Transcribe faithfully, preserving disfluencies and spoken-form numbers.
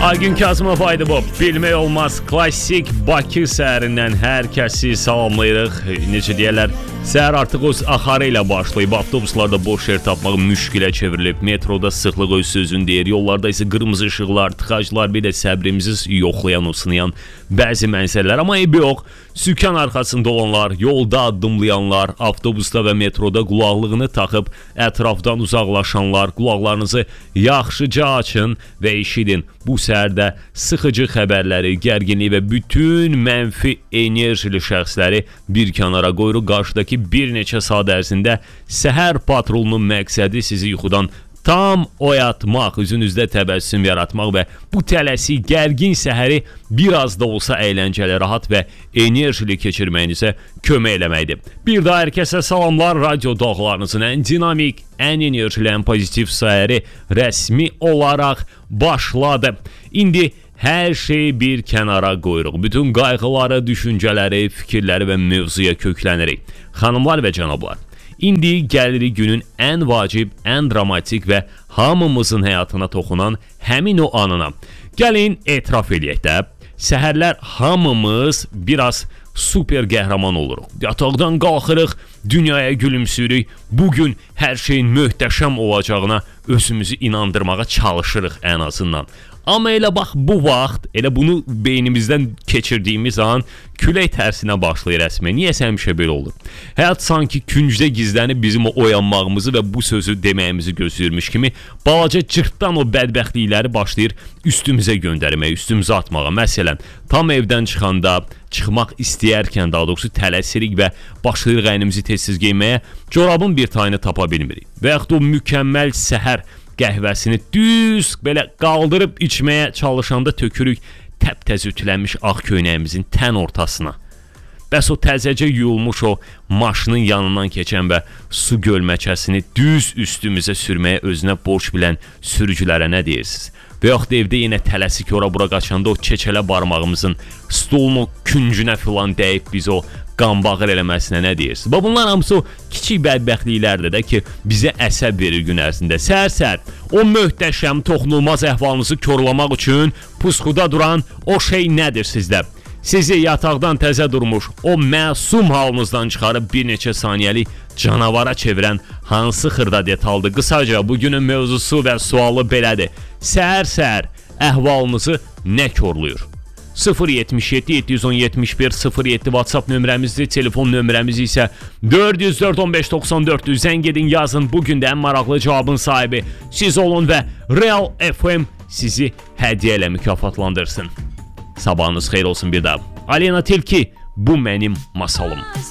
Aygün Kazımov aydı bu. Bilmək olmaz klassik Bakı səhərindən hər kəsi salamlayırıq. Necə deyərlər, səhər artıq öz axarı ilə başlayıb, avtobuslarda boş yer tapmaq müşkilə çevrilib, metroda sıxlıq öz sözünü deyir, yollarda isə qırmızı işıqlar, tıxaclar, bir də səbrimizi yoxlayan, o sınayan bəzi mənzərələr. Amma eybi yox, sükan arxasında olanlar, yolda addımlayanlar, avtobusda və metroda qulaqlığını taxıb ətrafdan uzaqlaşanlar, qulaqlarınızı yaxşıca açın və eşidin. Bu səhərdə sıxıcı xəbərləri, gərginliyi və bütün mənfi enerjili şəxsləri bir kənara qoyuruq. Qarşıdakı bir neçə saat ərzində səhər patrolunun məqsədi sizi yuxudan tam oyatmaq, üzünüzdə təbəssüm yaratmaq və bu tələsi, gərgin səhəri biraz da olsa əyləncəli, rahat və enerjili keçirməyinizə kömək eləməkdir. Bir daha hər kəsə salamlar. Radyo dağlarınızın ən dinamik, ən enerjili, ən pozitiv səhəri rəsmi olaraq başladı. İndi hər şeyi bir kənara qoyuruq. Bütün qayğıları, düşüncələri, fikirləri və mövzuya köklənirik. Xanımlar və cənablar, İndi gəlirik günün ən vacib, ən dramatik və hamımızın həyatına toxunan həmin o anına. Gəlin etiraf eləyək də, səhərlər hamımız biraz super qəhrəman oluruq. Yataqdan qalxırıq, dünyaya gülümsürük, bugün hər şeyin möhtəşəm olacağına özümüzü inandırmağa çalışırıq ən azından. Amma elə bax bu vaxt, elə bunu beynimizdən keçirdiyimiz an külək tərsinə başlayır rəsmən. Niyəsə həmişə belə olur. Həyat sanki küncdə gizlənib bizim o oyanmağımızı və bu sözü deməyimizi gözləyirmiş kimi balaca cırtdan o bədbəxtlikləri başlayır üstümüzə göndərməyə, üstümüzə atmağa. Məsələn, tam evdən çıxanda, çıxmaq istəyərkən daha doğrusu tələsirik və başlayırıq əynimizi tez-tez geyməyə, corabın bir tayını tapa bilmirik. Və yaxud o mükəmməl səhər qəhvəsini düz belə qaldırıb içməyə çalışanda tökürük təp-təz ütülənmiş ağ köynəyimizin tən ortasına. Bəs o təzəcə yuyulmuş o maşının yanından keçən və su gölməçəsini düz üstümüzə sürməyə özünə borc bilən sürücülərə nə deyirsiniz? Və yaxud evdə yenə tələsik ora-bura qaçanda o keçələ barmağımızın stolun o küncünə filan dəyib biz o qanbağır eləməsinə nə deyirsiniz? Və bunlar hamısı o kiçik bədbəxtliklərdir də ki, bizə əsəb verir gün ərzində. Səhər-səhər o möhtəşəm, toxunulmaz əhvalınızı korlamaq üçün puskuda duran o şey nədir sizdə? Sizi yataqdan təzə durmuş, o məsum halınızdan çıxarıb bir neçə saniyəlik canavara çevirən hansı xırda detaldır? Qısaca bugünün mövzusu və sualı belədir. Səhər-səhər əhvalınızı nə korluyur? sıfır yetmiş yeddi yeddi yüz on yetmiş bir sıfır yeddi WhatsApp nömrəmizdir. Telefon nömrəmiz isə dörd yüz dörd on beş doxsan dörd. Zəng edin, yazın. Bugün də ən maraqlı cavabın sahibi siz olun və Real F M sizi hədiyyə ilə mükafatlandırsın. Sabahınız xeyir olsun bir daha. Alena Tilki, bu mənim masalım.